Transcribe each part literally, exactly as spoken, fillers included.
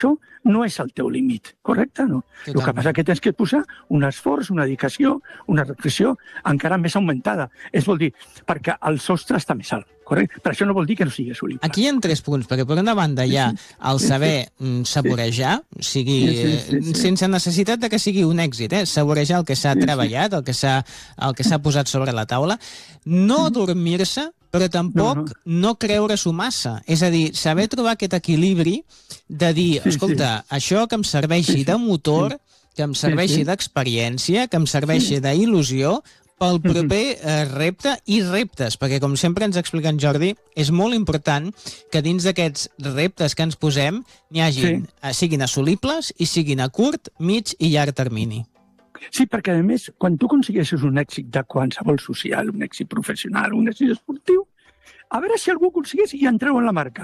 això no és el teu límit, correcte? No? El que passa és que tens que posar un esforç, una dedicació, una reflexió encara més augmentada. És vol dir, perquè el sostre està més alt, correcte? Per això no vol dir que no sigui assolible. Aquí hi ha tres punts, perquè per una banda hi ha el saber saborejar, o sigui, sense necessitat de que sigui un èxit, eh? Saborejar el que s'ha treballat, el que s'ha posat sobre la taula, no dormir-se, però tampoc no, no. no creure-s'ho massa. És a dir, saber trobar aquest equilibri de dir, sí, escolta, sí. això que em serveixi sí, sí. de motor, que em serveixi sí, sí. d'experiència, que em serveixi sí. d'il·lusió, pel proper eh, repte i reptes, perquè com sempre ens explica en Jordi, és molt important que dins d'aquests reptes que ens posem n'hi hagin, sí. eh, siguin assolibles i siguin a curt, mig i llarg termini. Sí, perquè, a més, quan tu aconsegueixes un èxit de qualsevol social, un èxit professional, un èxit esportiu, a veure si algú aconsegueix i entreu en la marca.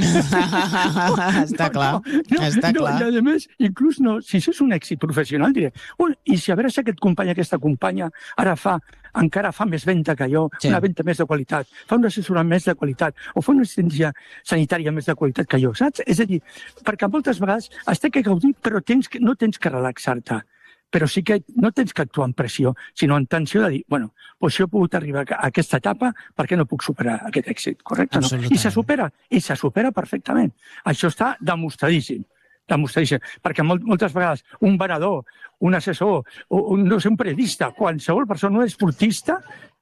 està clar, no, no, està no, clar. I a més, inclús no, si això és un èxit professional, diré, oh, i si a veure si aquest company, aquesta companya, ara fa, encara fa més venda que jo, sí. una venda més de qualitat, fa un assessorament més de qualitat, o fa una assistència sanitària més de qualitat que jo, saps? És a dir, perquè moltes vegades has de gaudir, però tens que, no tens que relaxar-te. Però sí que no tens que actuar amb pressió, sinó amb tensió de dir, bueno, doncs jo he pogut arribar a aquesta etapa, per què no puc superar aquest èxit, correcte? No? I se supera, i se supera perfectament. Això està demostradíssim, demostradíssim, perquè molt, moltes vegades un venedor, un assessor, un, no sé, un periodista, qualsevol persona, un esportista,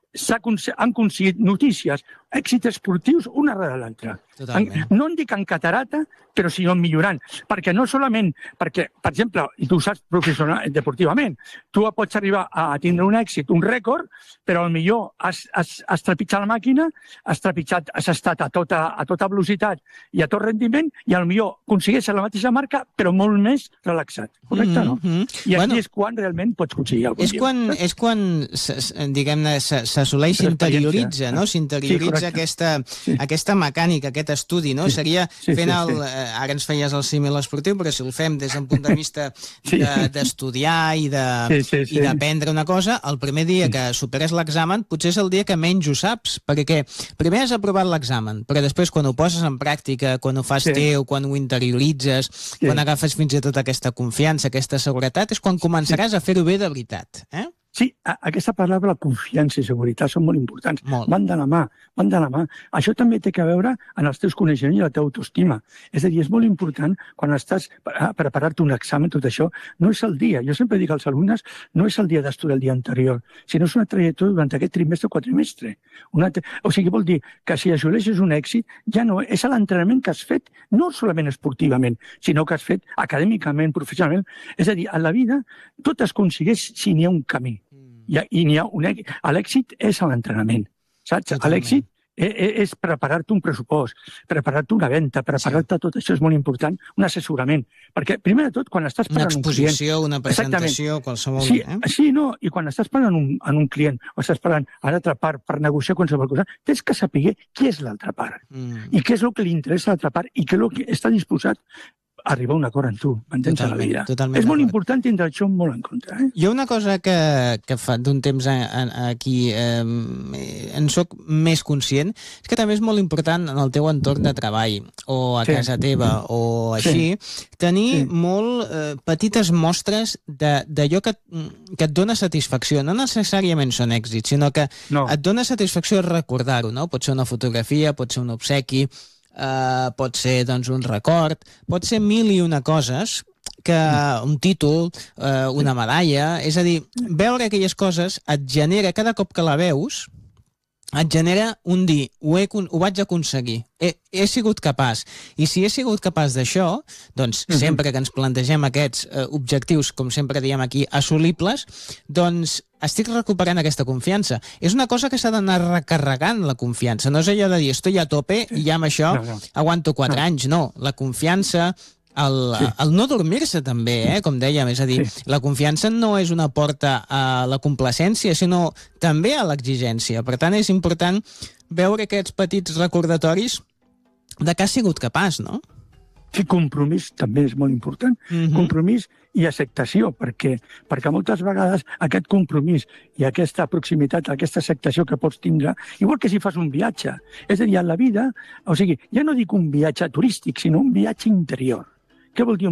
han aconseguit notícies, èxits esportius, una darrere l'altra. No en dic en catarata, però sinó millorant. Perquè no solament, perquè, per exemple, i tu ho saps professional, deportivament, tu pots arribar a tindre un èxit, un rècord, però potser has, has, has trepitjat la màquina, has trepitjat, has estat a tota, a tota velocitat i a tot rendiment, i potser aconsegueixes la mateixa marca, però molt més relaxat. Correcte, no? Mm-hmm. I aquí bueno, és quan realment pots aconseguir alguna cosa. És quan, és quan diguem-ne, s'assoleix, s'interioritza, no? S'interioritza sí, aquesta, sí. aquesta mecànica, aquest estudi, no? Sí. Seria sí, fent el... Sí, sí. Ara ens feies el símil esportiu, però si el fem des d'un punt de vista d'estudiar i d'aprendre una cosa, el primer dia que superes l'examen potser és el dia que menys ho saps, perquè primer has aprovat l'examen, però després quan ho poses en pràctica, quan ho fas sí. teu, quan ho interioritzes, sí. quan agafes fins i tot aquesta confiança, aquesta seguretat, és quan començaràs sí. a fer-ho bé de veritat. Eh? Sí, aquesta paraula, confiança i seguretat, són molt importants. Molt. Van de la mà, van de la mà. Això també té a veure en els teus coneixements i la teva autoestima. És a dir, és molt important, quan estàs a preparar-te un examen, tot això, no és el dia. Jo sempre dic als alumnes, no és el dia d'estudiar el dia anterior, sinó és una trajectòria durant aquest trimestre o quadrimestre. Una... O sigui, vol dir que si assoleixes un èxit, ja no és l'entrenament que has fet, no solament esportivament, sinó que has fet acadèmicament, professionalment. És a dir, a la vida tot es aconsegueix si n'hi ha un camí. I, i n'hi ha un èxit. L'èxit és l'entrenament, saps? L'èxit és preparar-te un pressupost, preparar-te una venda, preparar-te tot això és molt important, un assessorament. Perquè, primer de tot, quan estàs parlant un client... Una exposició, una presentació, qualsevol... Sí, eh? sí, no, i quan estàs parlant un, en un client, o estàs parlant a l'altra part per negociar qualsevol cosa, tens que saber qui és l'altra part, mm. i què és el que li interessa a l'altra part, i què és el que està disposat arribar a un acord amb tu, m'entens a la vida. És molt important tindre això molt en compte. Eh? Jo una cosa que, que fa d'un temps a, a, aquí eh, en soc més conscient és que també és molt important en el teu entorn de treball o a sí. casa teva o així, sí. tenir sí. molt eh, petites mostres d'allò que, que et dona satisfacció. No necessàriament són èxits, sinó que no. et dona satisfacció recordar-ho, no? Pot ser una fotografia, pot ser un obsequi, Uh, pot ser doncs, un record, pot ser mil i una coses, que un títol, uh, una medalla, és a dir, veure aquelles coses et genera, cada cop que la veus, et genera un dir, ho, he, ho vaig aconseguir, he, he sigut capaç. I si he sigut capaç d'això, doncs uh-huh. sempre que ens plantegem aquests uh, objectius, com sempre diem aquí, assolibles, doncs estic recuperant aquesta confiança. És una cosa que s'ha d'anar recarregant, la confiança. No és allò de dir, estoy a tope i ja amb això no, no. aguanto quatre no. anys. No, la confiança... El, sí. el no dormir-se també, eh, com dèiem, és a dir, sí. la confiança no és una porta a la complacència, sinó també a l'exigència. Per tant, és important veure aquests petits recordatoris de que has sigut capaç, no? Sí, compromís també és molt important. Mm-hmm. Compromís i acceptació, perquè, perquè moltes vegades aquest compromís i aquesta proximitat, aquesta acceptació que pots tindre, igual que si fas un viatge. És a dir, en la vida, o sigui, ja no dic un viatge turístic, sinó un viatge interior. Què vol dir